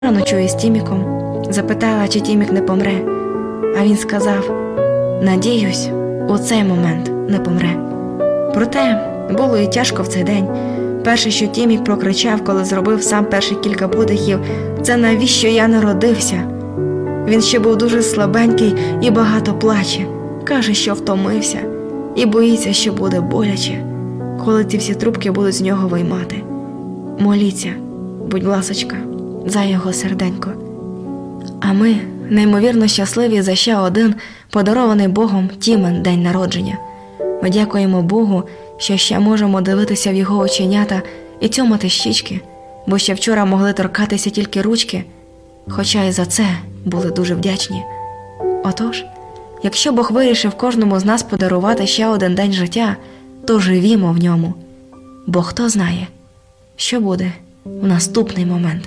ночує з Тіміком, запитала, чи Тімік не помре, а він сказав: «Надіюсь, у цей момент не помре». Проте було і тяжко в цей день. Перше, що Тімік прокричав, коли зробив сам перші кілька подихів, це «Навіщо я народився?». Він ще був дуже слабенький і багато плаче. Каже, що втомився і боїться, що буде боляче, коли ці всі трубки будуть з нього виймати. Моліться, будь ласочка, за його серденько. А ми неймовірно щасливі за ще один подарований Богом Тімен день народження. Ми дякуємо Богу, що ще можемо дивитися в його оченята і цьомати щічки, бо ще вчора могли торкатися тільки ручки, хоча і за це були дуже вдячні. Отож, якщо Бог вирішив кожному з нас подарувати ще один день життя, то живімо в ньому, бо хто знає, що буде в наступний момент.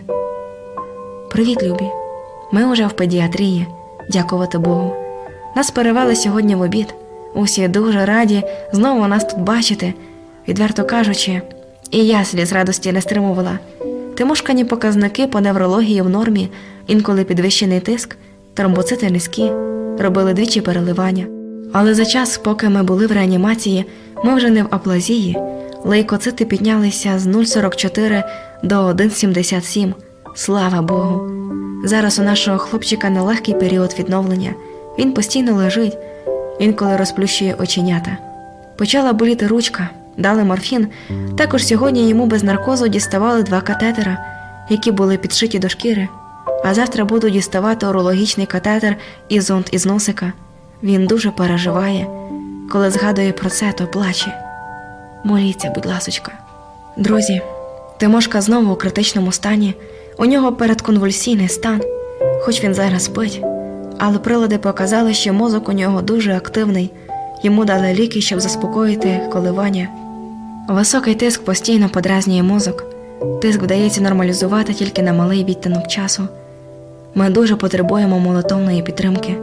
Привіт, любі! Ми уже в педіатрії, дякувати Богу. Нас перевели сьогодні в обід. Усі дуже раді знову нас тут бачити. Відверто кажучи, і я сліз радості не стримувала. Тимошкані показники по неврології в нормі, інколи підвищений тиск, тромбоцити низькі, робили двічі переливання. Але за час, поки ми були в реанімації, ми вже не в аплазії. Лейкоцити піднялися з 0,44 до 1,77. Слава Богу! Зараз у нашого хлопчика нелегкий період відновлення. Він постійно лежить, інколи розплющує оченята. Почала боліти ручка, дали морфін. Також сьогодні йому без наркозу діставали 2 катетера, які були підшиті до шкіри. А завтра буду діставати урологічний катетер і зонд із носика. Він дуже переживає. Коли згадує про це, то плаче. Моліться, будь ласочка. Друзі, Тимошка знову у критичному стані. У нього передконвульсійний стан, хоч він зараз спить. Але прилади показали, що мозок у нього дуже активний. Йому дали ліки, щоб заспокоїти коливання. Високий тиск постійно подразнює мозок. Тиск вдається нормалізувати тільки на малий відтинок часу. Ми дуже потребуємо молитовної підтримки.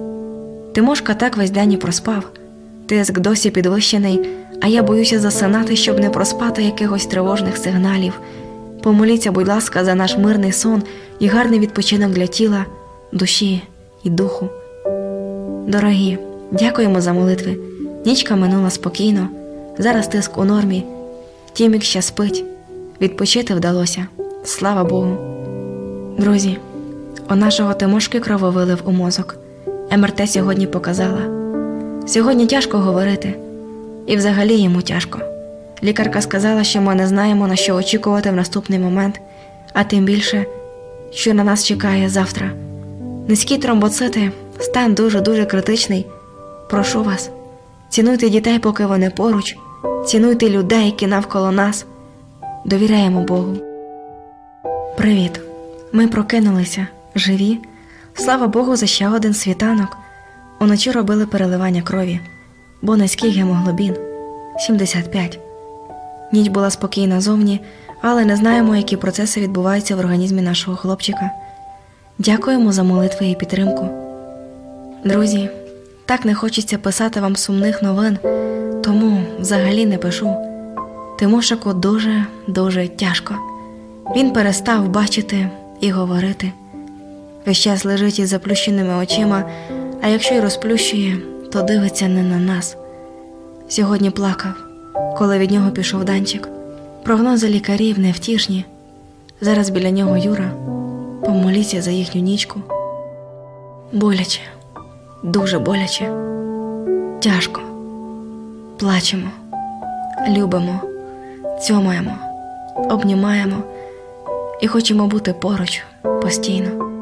Тимошка так весь день і проспав. Тиск досі підвищений, а я боюся засинати, щоб не проспати якихось тривожних сигналів. Помоліться, будь ласка, за наш мирний сон і гарний відпочинок для тіла, душі і духу. Дорогі, дякуємо за молитви. Нічка минула спокійно. Зараз тиск у нормі. Тімік ще спить. Відпочити вдалося. Слава Богу. Друзі, у нашого Тимошки крововилив у мозок. МРТ сьогодні показала. Сьогодні тяжко говорити. І взагалі йому тяжко. Лікарка сказала, що ми не знаємо, на що очікувати в наступний момент, а тим більше, що на нас чекає завтра. Низькі тромбоцити, стан дуже-дуже критичний. Прошу вас, цінуйте дітей, поки вони поруч, цінуйте людей, які навколо нас. Довіряємо Богу. Привіт. Ми прокинулися, живі. Слава Богу за ще один світанок. Уночі робили переливання крові, бо низький гемоглобін – 75. Ніч була спокійна зовні, але не знаємо, які процеси відбуваються в організмі нашого хлопчика. Дякуємо за молитви і підтримку. Друзі, так не хочеться писати вам сумних новин, тому взагалі не пишу. Тимошику дуже тяжко. Він перестав бачити і говорити. Весь час лежить із заплющеними очима, а якщо й розплющує, то дивиться не на нас. Сьогодні плакав, коли від нього пішов Данчик. Прогнози лікарів невтішні. Зараз біля нього Юра. Помоліться за їхню нічку. Боляче, дуже боляче, тяжко. Плачемо, любимо, цьомаємо, обнімаємо і хочемо бути поруч постійно.